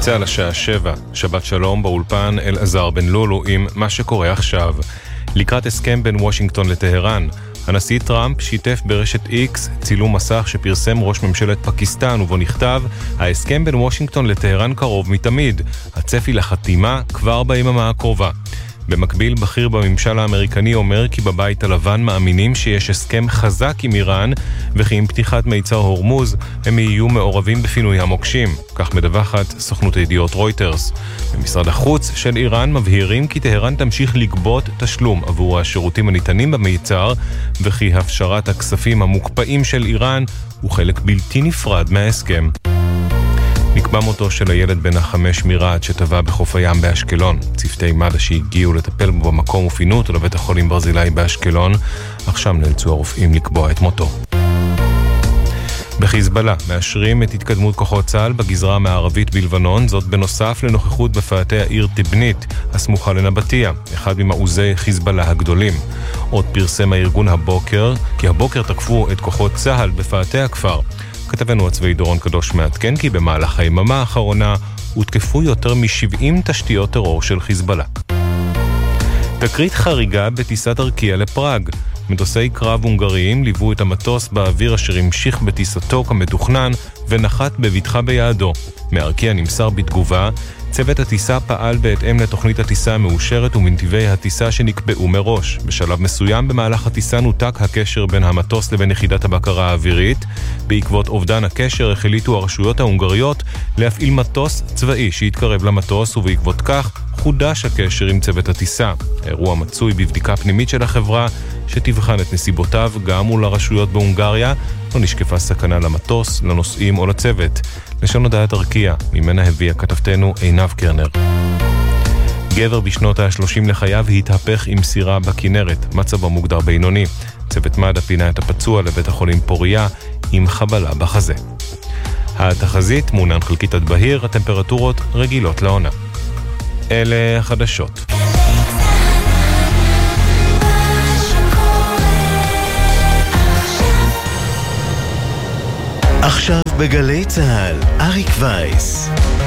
צהל השעה 7, שבת שלום באולפן אלעזר בן לולו עם מה שקורה עכשיו. לקראת הסכם בין וושינגטון לטהרן, הנשיא טראמפ שיתף ברשת X צילום מסך שפרסם ראש ממשלת פקיסטן ובו נכתב: ההסכם בין וושינגטון לטהרן קרוב מתמיד, הצפי לחתימה כבר ביממה הקרובה. במקביל, בכיר בממשל האמריקני אומר כי בבית הלבן מאמינים שיש הסכם חזק עם איראן וכי עם פתיחת מיצר הורמוז הם יהיו מעורבים בפינוי המוקשים, כך מדווחת סוכנות הידיעות רויטרס. במשרד החוץ של איראן מבהירים כי טהרן תמשיך לגבות תשלום עבור השירותים הניתנים במיצר וכי הפשרת הכספים המוקפאים של איראן הוא חלק בלתי נפרד מההסכם. נקבע מותו של הילד בן 5 מרהט שטבע בחוף הים באשקלון. צוותי מד"א שהגיעו לטפל בו במקום ופינו אותו לבית החולים ברזילי באשקלון. עכשיו נאלצו הרופאים לקבוע את מותו. בחיזבאללה מאשרים את התקדמות כוחות צה"ל בגזרה המערבית בלבנון, זאת בנוסף לנוכחות בפאתי העיר תבנית הסמוכה לנבטיה, אחד ממעוזי חיזבאללה הגדולים. עוד פרסם הארגון הבוקר כי הבוקר תקפו את כוחות צה"ל בפאתי הכפר. כתבנו הצבאי דורון קדוש מעדכן כי במהלך היממה האחרונה הותקפו יותר מ-70 תשתיות טרור של חיזבאללה. תקרית חריגה בטיסת ארקיע לפראג. מטוסי קרב הונגריים ליוו את המטוס באוויר אשר המשיך בטיסתו כמתוכנן ונחת בבטחה ביעדו. מארקיע נמסר בתגובה: צוות הטיסה פעל בהתאם לתוכנית הטיסה המאושרת ומנתיבי הטיסה שנקבעו מראש. בשלב מסוים במהלך הטיסה נותק הקשר בין המטוס לבין יחידת הבקרה האווירית. בעקבות אובדן הקשר החליטו הרשויות ההונגריות להפעיל מטוס צבאי שהתקרב למטוס, ובעקבות כך חודש הקשר עם צוות הטיסה. האירוע מצוי בבדיקה פנימית של החברה שתבחן את נסיבותיו גם מול הרשויות בהונגריה. לא נשקפה סכנה למטוס, לנוסעים או לצוות. לשון הודעת ארקיע, ממנה הביאה כתבתנו עינב קרנר. גבר בשנות ה-30 לחייו התהפך עם סירה בכנרת, מצבו מוגדר בינוני. צוות מד"א פינה את הפצוע לבית החולים פוריה עם חבלה בחזה. התחזית מעונן חלקית עד בהיר, הטמפרטורות רגילות לעונה. אלה החדשות. עכשיו בגלי צהל, אריק וייס.